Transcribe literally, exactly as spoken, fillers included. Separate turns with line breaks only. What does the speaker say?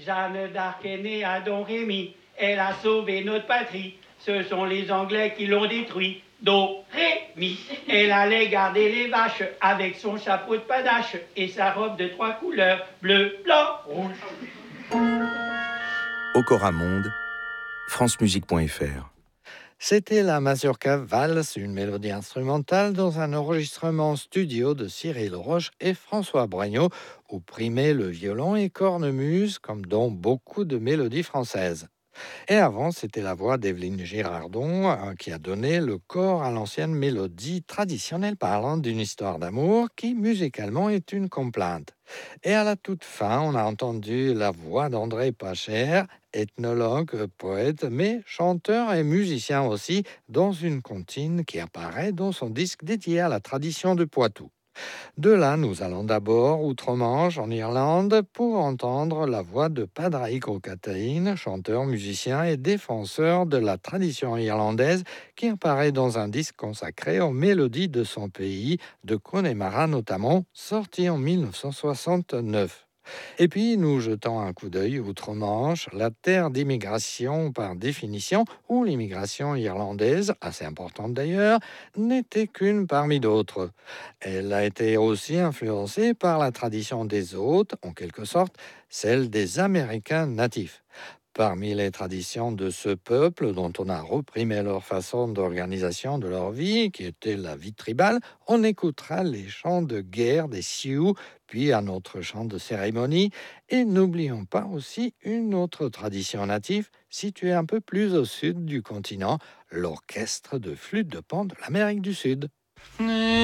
Jeanne d'Arc est née à Don Rémy. Elle a sauvé notre patrie. Ce sont les Anglais qui l'ont détruit. Do, ré, mi. Elle allait garder les vaches avec son chapeau de panache et sa robe de trois couleurs, bleu, blanc, rouge.
Okora Monde, francemusique point f r.
C'était la Mazurka Valse, une mélodie instrumentale dans un enregistrement studio de Cyril Roche et François Bragnaud, où primait le violon et cornemuse, comme dans beaucoup de mélodies françaises. Et avant, c'était la voix d'Evelyne Girardon euh, qui a donné le corps à l'ancienne mélodie traditionnelle parlant d'une histoire d'amour qui, musicalement, est une complainte. Et à la toute fin, on a entendu la voix d'André Pacher, ethnologue, poète, mais chanteur et musicien aussi, dans une comptine qui apparaît dans son disque dédié à la tradition du Poitou. De là, nous allons d'abord outre-Manche, en Irlande, pour entendre la voix de Padraig O'Cataín, chanteur, musicien et défenseur de la tradition irlandaise, qui apparaît dans un disque consacré aux mélodies de son pays, de Connemara notamment, sorti en mille neuf cent soixante-neuf. Et puis, nous jetons un coup d'œil outre-Manche, la terre d'immigration par définition, où l'immigration irlandaise, assez importante d'ailleurs, n'était qu'une parmi d'autres. Elle a été aussi influencée par la tradition des hôtes, en quelque sorte, celle des Américains natifs. Parmi les traditions de ce peuple, dont on a reprimé leur façon d'organisation de leur vie, qui était la vie tribale, on écoutera les chants de guerre des Sioux, puis un autre chant de cérémonie, et n'oublions pas aussi une autre tradition native, située un peu plus au sud du continent, l'orchestre de flûte de pan de l'Amérique du Sud.